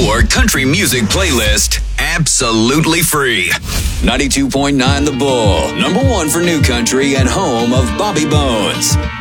your country music playlist absolutely free. 92.9 The Bull, number one for new country and home of Bobby Bones.